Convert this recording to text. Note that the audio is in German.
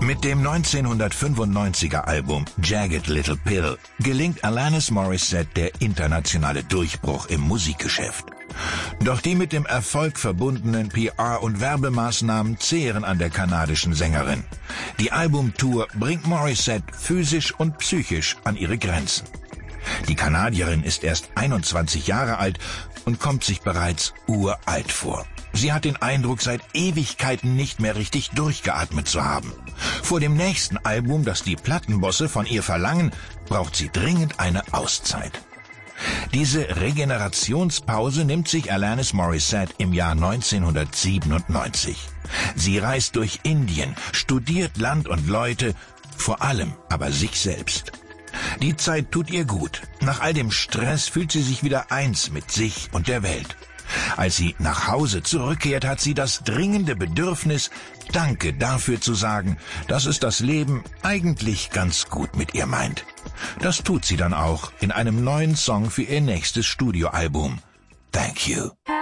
Mit dem 1995er Album Jagged Little Pill gelingt Alanis Morissette der internationale Durchbruch im Musikgeschäft. Doch die mit dem Erfolg verbundenen PR- und Werbemaßnahmen zehren an der kanadischen Sängerin. Die Albumtour bringt Morissette physisch und psychisch an ihre Grenzen. Die Kanadierin ist erst 21 Jahre alt und kommt sich bereits uralt vor. Sie hat den Eindruck, seit Ewigkeiten nicht mehr richtig durchgeatmet zu haben. Vor dem nächsten Album, das die Plattenbosse von ihr verlangen, braucht sie dringend eine Auszeit. Diese Regenerationspause nimmt sich Alanis Morissette im Jahr 1997. Sie reist durch Indien, studiert Land und Leute, vor allem aber sich selbst. Die Zeit tut ihr gut. Nach all dem Stress fühlt sie sich wieder eins mit sich und der Welt. Als sie nach Hause zurückkehrt, hat sie das dringende Bedürfnis, Danke dafür zu sagen, dass es das Leben eigentlich ganz gut mit ihr meint. Das tut sie dann auch in einem neuen Song für ihr nächstes Studioalbum. Thank You.